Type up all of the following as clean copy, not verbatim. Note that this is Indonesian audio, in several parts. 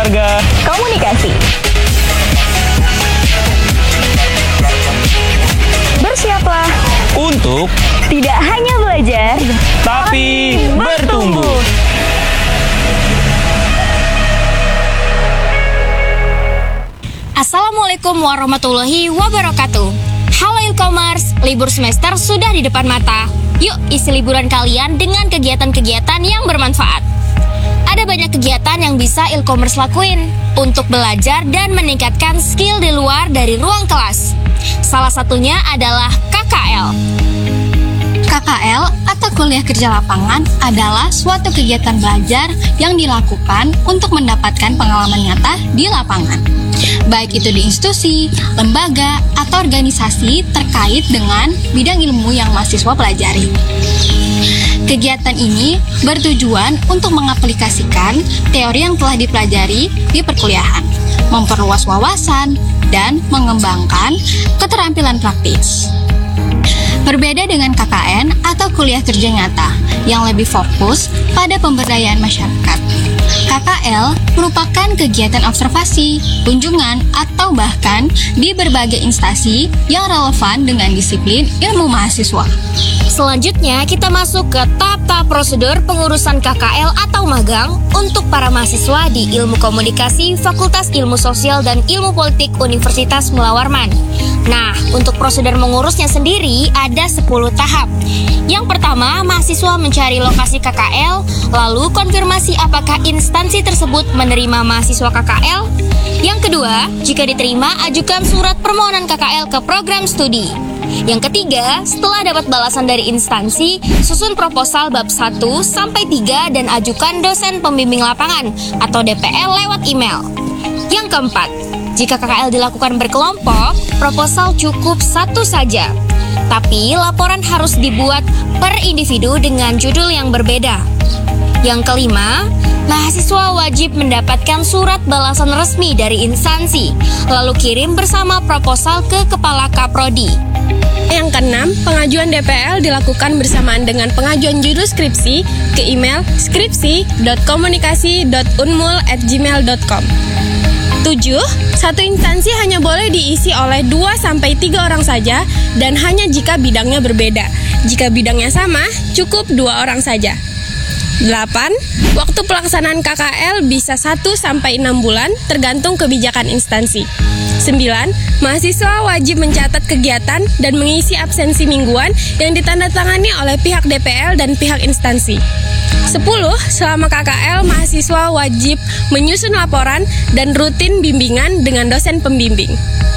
Keluarga Komunikasi. Bersiaplah untuk tidak hanya belajar, tapi bertumbuh. Assalamualaikum warahmatullahi wabarakatuh. Halo Ilkomers, libur semester sudah di depan mata. Yuk isi liburan kalian dengan kegiatan-kegiatan yang bermanfaat. Ada banyak kegiatan yang bisa Ilkomers lakuin untuk belajar dan meningkatkan skill di luar dari ruang kelas. Salah satunya adalah KKL. KKL atau kuliah kerja lapangan adalah suatu kegiatan belajar yang dilakukan untuk mendapatkan pengalaman nyata di lapangan. Baik itu di institusi, lembaga, atau organisasi terkait dengan bidang ilmu yang mahasiswa pelajari. Kegiatan ini bertujuan untuk mengaplikasikan teori yang telah dipelajari di perkuliahan, memperluas wawasan, dan mengembangkan keterampilan praktis. Berbeda dengan KKN atau kuliah kerja nyata yang lebih fokus pada pemberdayaan masyarakat. KKL merupakan kegiatan observasi, kunjungan, atau bahkan di berbagai instansi yang relevan dengan disiplin ilmu mahasiswa. Selanjutnya kita masuk ke tahap-tahap prosedur pengurusan KKL atau magang untuk para mahasiswa di Ilmu Komunikasi Fakultas Ilmu Sosial dan Ilmu Politik Universitas Mula Warman. Nah, untuk prosedur mengurusnya sendiri ada 10 tahap. Yang pertama, mahasiswa mencari lokasi KKL, lalu konfirmasi apakah instansi tersebut menerima mahasiswa KKL. Yang kedua, jika diterima, ajukan surat permohonan KKL ke program studi. Yang ketiga, setelah dapat balasan dari instansi, susun proposal bab 1 sampai 3 dan ajukan dosen pembimbing lapangan atau DPL lewat email. Yang keempat, jika KKL dilakukan berkelompok, proposal cukup 1 saja. Tapi laporan harus dibuat per individu dengan judul yang berbeda. Yang kelima, mahasiswa wajib mendapatkan surat balasan resmi dari instansi, lalu kirim bersama proposal ke Kepala Kaprodi. Yang keenam, pengajuan DPL dilakukan bersamaan dengan pengajuan judul skripsi ke email skripsi.komunikasi.unmul@gmail.com. 7. Satu instansi hanya boleh diisi oleh 2-3 orang saja dan hanya jika bidangnya berbeda. Jika bidangnya sama, cukup 2 orang saja. 8. Waktu pelaksanaan KKL bisa 1-6 bulan tergantung kebijakan instansi. 9. Mahasiswa wajib mencatat kegiatan dan mengisi absensi mingguan yang ditandatangani oleh pihak DPL dan pihak instansi. 10. Selama KKL, mahasiswa wajib menyusun laporan dan rutin bimbingan dengan dosen pembimbing.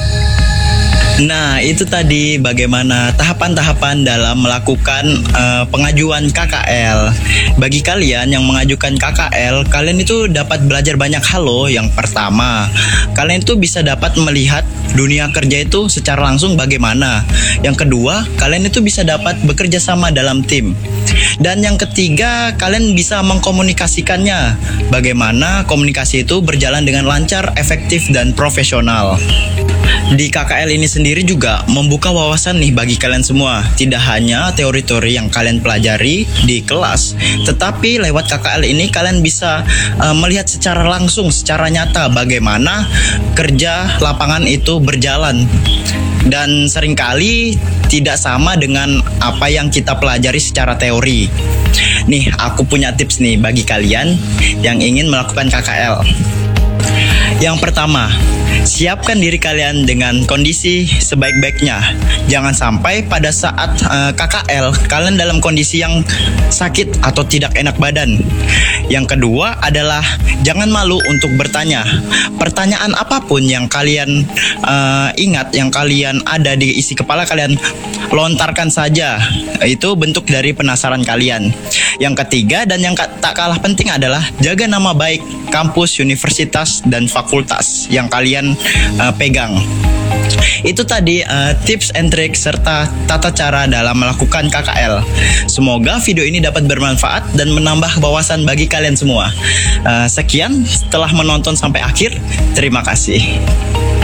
Nah, itu tadi bagaimana tahapan-tahapan dalam melakukan pengajuan KKL. Bagi kalian yang mengajukan KKL, kalian itu dapat belajar banyak hal loh. Yang pertama, kalian itu bisa dapat melihat dunia kerja itu secara langsung bagaimana. Yang kedua, kalian itu bisa dapat bekerja sama dalam tim. Dan yang ketiga, kalian bisa mengkomunikasikannya. Bagaimana komunikasi itu berjalan dengan lancar, efektif, dan profesional. Di KKL ini sendiri juga membuka wawasan nih bagi kalian semua. Tidak hanya teori-teori yang kalian pelajari di kelas, tetapi lewat KKL ini kalian bisa melihat secara langsung, secara nyata bagaimana kerja lapangan itu berjalan. Dan seringkali tidak sama dengan apa yang kita pelajari secara teori. Nih, aku punya tips nih bagi kalian yang ingin melakukan KKL. Yang pertama, siapkan diri kalian dengan kondisi sebaik-baiknya. Jangan sampai pada saat KKL kalian dalam kondisi yang sakit atau tidak enak badan. Yang kedua adalah jangan malu untuk bertanya. Pertanyaan apapun yang kalian ingat, yang kalian ada di isi kepala kalian, lontarkan saja. Itu bentuk dari penasaran kalian. Yang ketiga dan yang tak kalah penting adalah jaga nama baik kampus, universitas, dan fakultas yang kalian pegang. Itu tadi tips and trick serta tata cara dalam melakukan KKL. Semoga video ini dapat bermanfaat dan menambah wawasan bagi kalian semua. Sekian, setelah menonton sampai akhir, terima kasih.